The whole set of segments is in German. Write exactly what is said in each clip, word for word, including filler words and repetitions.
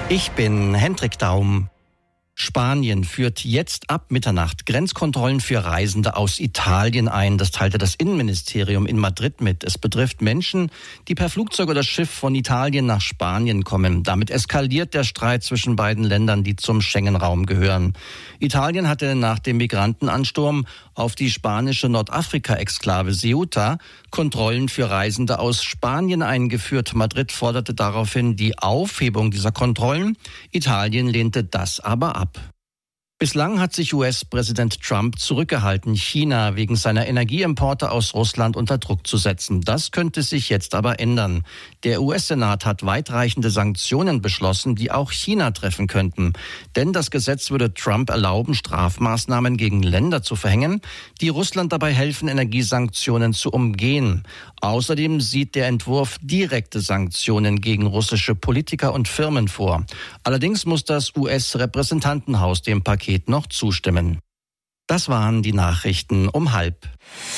Ich bin Hendrik Daum. Spanien führt jetzt ab Mitternacht Grenzkontrollen für Reisende aus Italien ein. Das teilte das Innenministerium in Madrid mit. Es betrifft Menschen, die per Flugzeug oder Schiff von Italien nach Spanien kommen. Damit eskaliert der Streit zwischen beiden Ländern, die zum Schengen-Raum gehören. Italien hatte nach dem Migrantenansturm auf die spanische Nordafrika-Exklave Ceuta Kontrollen für Reisende aus Spanien eingeführt. Madrid forderte daraufhin die Aufhebung dieser Kontrollen. Italien lehnte das aber ab. Bislang hat sich U S-Präsident Trump zurückgehalten, China wegen seiner Energieimporte aus Russland unter Druck zu setzen. Das könnte sich jetzt aber ändern. Der U S-Senat hat weitreichende Sanktionen beschlossen, die auch China treffen könnten. Denn das Gesetz würde Trump erlauben, Strafmaßnahmen gegen Länder zu verhängen, die Russland dabei helfen, Energiesanktionen zu umgehen. Außerdem sieht der Entwurf direkte Sanktionen gegen russische Politiker und Firmen vor. Allerdings muss das U S-Repräsentantenhaus dem Paket noch zustimmen. Das waren die Nachrichten um halb.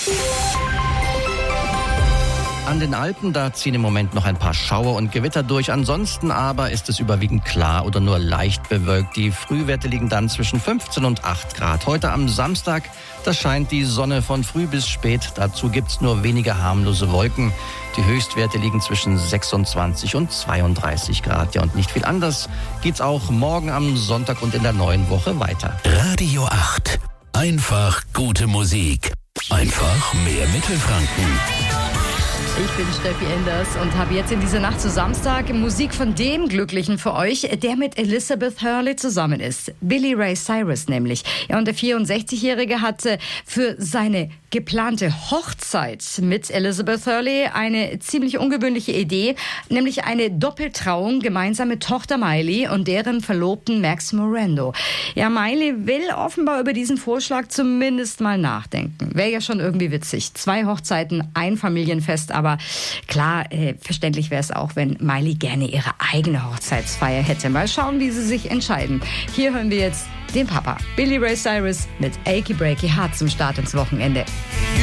An den Alpen, da ziehen im Moment noch ein paar Schauer und Gewitter durch. Ansonsten aber ist es überwiegend klar oder nur leicht bewölkt. Die Frühwerte liegen dann zwischen fünfzehn und acht Grad. Heute am Samstag, da scheint die Sonne von früh bis spät. Dazu gibt's nur wenige harmlose Wolken. Die Höchstwerte liegen zwischen sechsundzwanzig und zweiunddreißig Grad. Ja, und nicht viel anders geht's auch morgen am Sonntag und in der neuen Woche weiter. Radio acht. Einfach gute Musik. Einfach mehr Mittelfranken. Ich bin Steffi Enders und habe jetzt in dieser Nacht zu Samstag Musik von dem Glücklichen für euch, der mit Elizabeth Hurley zusammen ist. Billy Ray Cyrus nämlich. Ja, und der vierundsechzigjährige hatte für seine geplante Hochzeit mit Elizabeth Hurley eine ziemlich ungewöhnliche Idee, nämlich eine Doppeltrauung gemeinsam mit Tochter Miley und deren Verlobten Max Morando. Ja, Miley will offenbar über diesen Vorschlag zumindest mal nachdenken. Wäre ja schon irgendwie witzig. Zwei Hochzeiten, ein Familienfest, aber Aber klar, äh, verständlich wäre es auch, wenn Miley gerne ihre eigene Hochzeitsfeier hätte. Mal schauen, wie sie sich entscheiden. Hier hören wir jetzt den Papa, Billy Ray Cyrus, mit Achy Breaky Heart zum Start ins Wochenende.